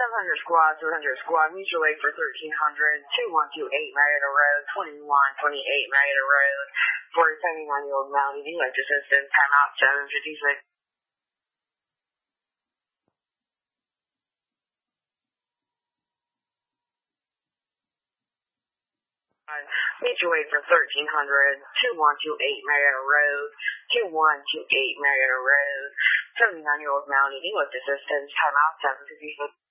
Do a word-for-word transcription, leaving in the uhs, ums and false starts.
seven hundred squad, three hundred squad, mutual aid for thirteen hundred, two one two eight Marietta Road, twenty-one twenty-eight Marietta Road, for a seventy-nine-year-old male needing lift assistance, timeout seven fifty-six. Mutual aid for thirteen hundred, two one two eight Marietta Road, two one two eight Marietta Road, seventy-nine-year-old male needing lift assistance, timeout seven fifty-six.